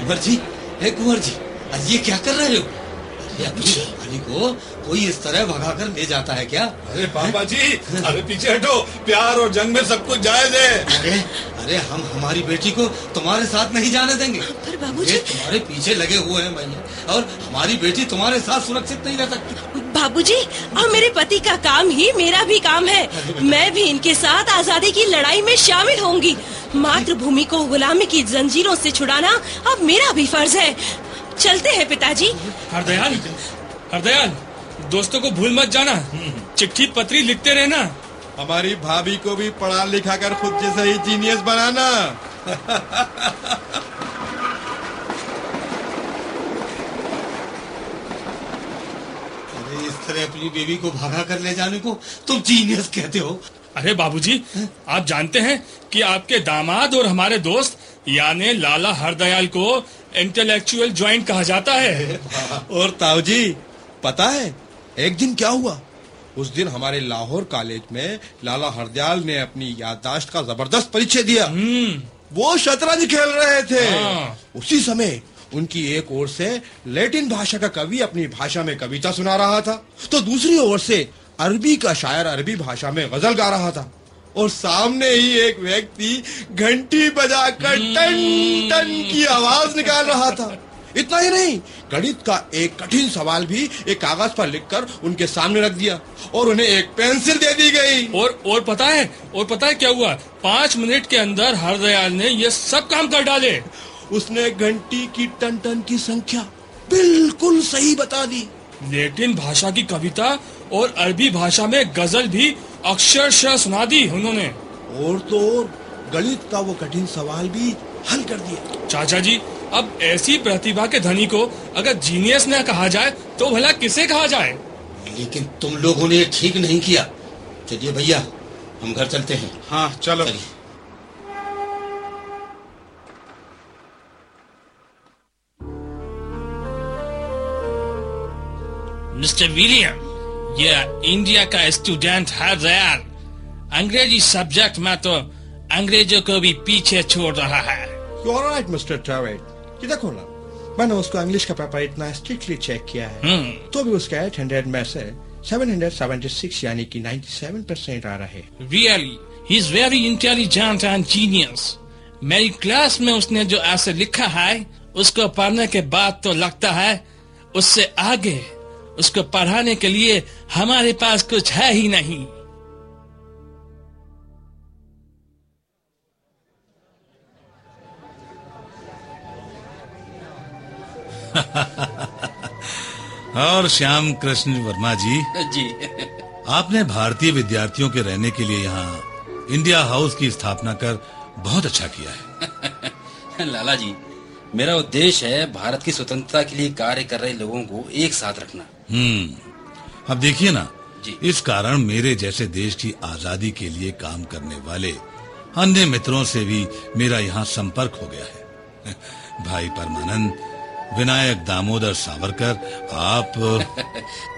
कुंवर जी, कुंवर जी, ये क्या कर रहे हो? अपनी कहानी को कोई इस तरह भगाकर ले जाता है क्या? अरे पापा जी, अरे पीछे हटो, प्यार और जंग में सब कुछ जायज है। अरे हम हमारी बेटी को तुम्हारे साथ नहीं जाने देंगे। पर बाबूजी, तुम्हारे पीछे लगे हुए हैं भैया, और हमारी बेटी तुम्हारे साथ सुरक्षित नहीं रह सकती। बाबूजी, और मेरे पति का काम ही मेरा भी काम है। मैं भी इनके साथ आजादी की लड़ाई में शामिल होंगी। मातृभूमि को गुलामी की जंजीरों से छुड़ाना अब मेरा भी फर्ज है। चलते हैं पिताजी। हरदयाल, दोस्तों को भूल मत जाना, चिट्ठी पत्री लिखते रहना। हमारी भाभी को भी पढ़ा लिखा कर खुद जैसा ही जीनियस बनाना। अरे इस तरह अपनी बेबी को भगा कर ले जाने को तुम जीनियस कहते हो? अरे बाबूजी, आप जानते हैं कि आपके दामाद और हमारे दोस्त यानी लाला हरदयाल को इंटेलेक्चुअल ज्वाइंट कहा जाता है। और ताऊ जी, पता है एक दिन क्या हुआ? उस दिन हमारे लाहौर कॉलेज में लाला हरदयाल ने अपनी याददाश्त का जबरदस्त परिचय दिया। वो शतरंज खेल रहे थे। उसी समय उनकी एक ओर से लैटिन भाषा का कवि अपनी भाषा में कविता सुना रहा था, तो दूसरी ओर से अरबी का शायर अरबी भाषा में गजल गा रहा था, और सामने ही एक व्यक्ति घंटी बजाकर टन टन की आवाज निकाल रहा था। इतना ही नहीं, गणित का एक कठिन सवाल भी एक कागज पर लिखकर उनके सामने रख दिया और उन्हें एक पेंसिल दे दी गई। और पता है क्या हुआ? 5 मिनट के अंदर हरदयाल ने ये सब काम कर डाले। उसने घंटी की टन टन की संख्या बिल्कुल सही बता दी। लैटिन भाषा की कविता और अरबी भाषा में गजल भी अक्षरशः सुना दी उन्होंने। और तो और गणित का वो कठिन सवाल भी हल कर दिया। चाचा जी, अब ऐसी प्रतिभा के धनी को अगर जीनियस न कहा जाए तो भला किसे कहा जाए? लेकिन तुम लोगों ने ठीक नहीं किया। चलिए भैया, हम घर चलते हैं। हाँ चलो। मिस्टर विलियम, यह इंडिया का स्टूडेंट हरदयाल अंग्रेजी सब्जेक्ट में तो अंग्रेजों को भी पीछे छोड़ रहा है। You are right, Mr. Turret. ये देखो ना, मैंने उसको इंग्लिश का पेपर इतना स्ट्रिक्टली चेक किया है, तो भी उसका 800 में से 776 यानी कि 97% आ रहे। Really, he is very intelligent and genius. मेरी क्लास में उसने जो ऐसे लिखा है, उसको पढ़ने के बाद तो लगता है उससे आगे उसको पढ़ाने के लिए हमारे पास कुछ है ही नहीं। और श्याम कृष्ण वर्मा जी, आपने भारतीय विद्यार्थियों के रहने के लिए यहाँ इंडिया हाउस की स्थापना कर बहुत अच्छा किया है। लाला जी, मेरा उद्देश्य है भारत की स्वतंत्रता के लिए कार्य कर रहे लोगों को एक साथ रखना। अब देखिए ना, इस कारण मेरे जैसे देश की आजादी के लिए काम करने वाले अन्य मित्रों से भी मेरा यहाँ संपर्क हो गया है। भाई परमानंद, विनायक दामोदर सावरकर, आप